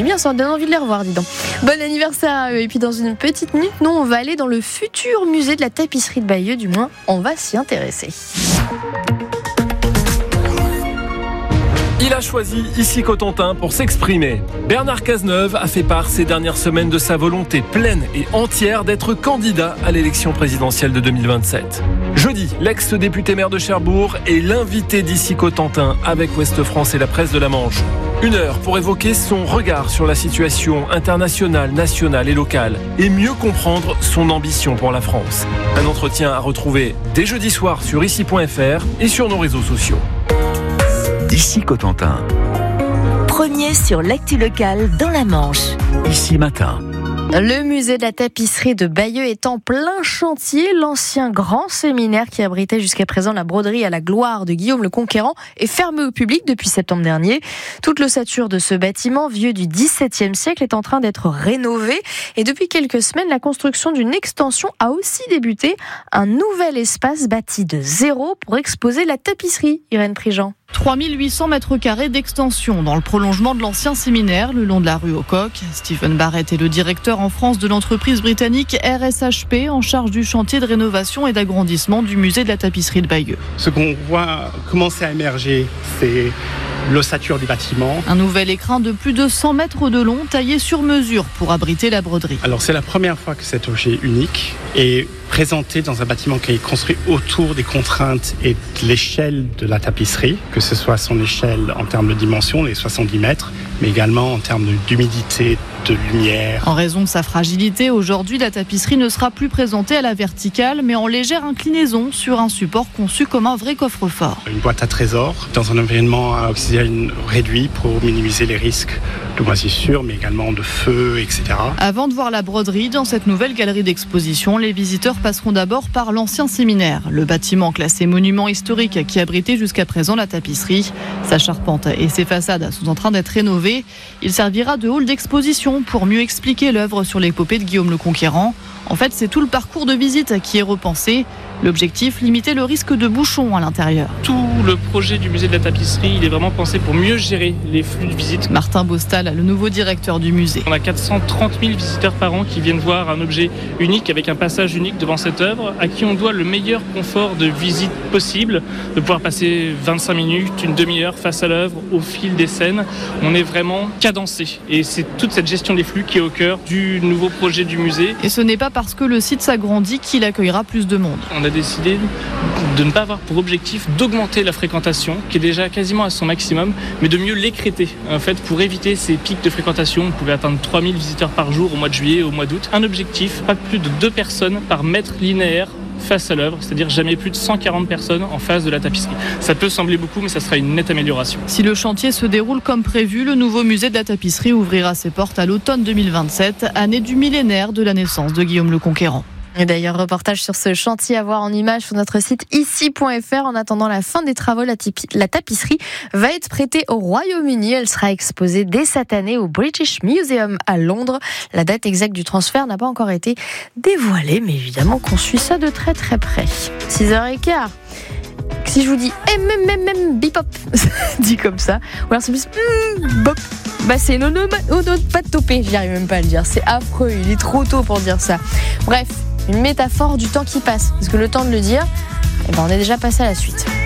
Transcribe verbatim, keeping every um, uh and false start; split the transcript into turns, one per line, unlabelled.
dit bien, ça donne envie de les revoir, dis donc. Bon anniversaire à eux. Et puis dans une petite minute, nous, on va aller dans le futur musée de la tapisserie de Bayeux, du moins, on va s'y intéresser.
Il a choisi ici Cotentin pour s'exprimer. Bernard Cazeneuve a fait part ces dernières semaines de sa volonté pleine et entière d'être candidat à l'élection présidentielle de deux mille vingt-sept. Jeudi, l'ex-député maire de Cherbourg est l'invité d'ici Cotentin avec Ouest France et la presse de la Manche. Une heure pour évoquer son regard sur la situation internationale, nationale et locale et mieux comprendre son ambition pour la France. Un entretien à retrouver dès jeudi soir sur ici point f r et sur nos réseaux sociaux.
Ici Cotentin.
Premier sur l'actu locale dans la Manche.
Ici matin.
Le musée de la tapisserie de Bayeux est en plein chantier. L'ancien grand séminaire qui abritait jusqu'à présent la broderie à la gloire de Guillaume le Conquérant est fermé au public depuis septembre dernier. Toute l'ossature de ce bâtiment, vieux du dix-septième siècle, est en train d'être rénovée. Et depuis quelques semaines, la construction d'une extension a aussi débuté. Un nouvel espace bâti de zéro pour exposer la tapisserie. Irène Prigent.
trois mille huit cents mètres carrés d'extension dans le prolongement de l'ancien séminaire, le long de la rue aux Coqs. Stephen Barrett est le directeur en France de l'entreprise britannique R S H P, en charge du chantier de rénovation et d'agrandissement du musée de la tapisserie de Bayeux.
Ce qu'on voit commencer à émerger, c'est l'ossature du bâtiment.
Un nouvel écrin de plus de cent mètres de long, taillé sur mesure pour abriter la broderie.
Alors c'est la première fois que cet objet unique est présenté dans un bâtiment qui est construit autour des contraintes et de l'échelle de la tapisserie, que ce soit son échelle en termes de dimension, les soixante-dix mètres, mais également en termes d'humidité, de lumière.
En raison de sa fragilité, aujourd'hui, la tapisserie ne sera plus présentée à la verticale, mais en légère inclinaison sur un support conçu comme un vrai coffre-fort.
Une boîte à trésors dans un environnement à oxygène réduit pour minimiser les risques de moisissure, mais également de feu, et cetera.
Avant de voir la broderie, dans cette nouvelle galerie d'exposition, les visiteurs passeront d'abord par l'ancien séminaire, le bâtiment classé monument historique qui abritait jusqu'à présent la tapisserie. Sa charpente et ses façades sont en train d'être rénovées. Il servira de hall d'exposition pour mieux expliquer l'œuvre sur l'épopée de Guillaume le Conquérant. En fait, c'est tout le parcours de visite qui est repensé. L'objectif, limiter le risque de bouchons à l'intérieur.
Tout le projet du musée de la tapisserie, il est vraiment pensé pour mieux gérer les flux de visites.
Martin Bostal, le nouveau directeur du musée.
On a quatre cent trente mille visiteurs par an qui viennent voir un objet unique avec un passage unique devant cette œuvre, à qui on doit le meilleur confort de visite possible, de pouvoir passer vingt-cinq minutes, une demi-heure face à l'œuvre au fil des scènes. On est vraiment cadencé et c'est toute cette gestion des flux qui est au cœur du nouveau projet du musée.
Et ce n'est pas parce que le site s'agrandit qu'il accueillera plus de monde.
On a décidé de ne pas avoir pour objectif d'augmenter la fréquentation, qui est déjà quasiment à son maximum, mais de mieux l'écrêter. En fait, pour éviter ces pics de fréquentation, on pouvait atteindre trois mille visiteurs par jour au mois de juillet et au mois d'août. Un objectif, pas plus de deux personnes par mètre linéaire face à l'œuvre, c'est-à-dire jamais plus de cent quarante personnes en face de la tapisserie. Ça peut sembler beaucoup, mais ça sera une nette amélioration.
Si le chantier se déroule comme prévu, le nouveau musée de la tapisserie ouvrira ses portes à l'automne deux mille vingt-sept, année du millénaire de la naissance de Guillaume le Conquérant.
Et d'ailleurs, reportage sur ce chantier à voir en images sur notre site ici point f r. En attendant la fin des travaux, la, tipi- la tapisserie va être prêtée au Royaume-Uni. Elle sera exposée dès cette année au British Museum à Londres. La date exacte du transfert n'a pas encore été dévoilée, mais évidemment qu'on suit ça de très très près. six heures quinze. Si je vous dis M M M M bipop, dit comme ça, ou alors c'est plus mm, bop, bah c'est l'onomatopée, j'y arrive même pas à le dire, c'est affreux, il est trop tôt pour dire ça. Bref, une métaphore du temps qui passe, parce que le temps de le dire, eh ben on est déjà passé à la suite.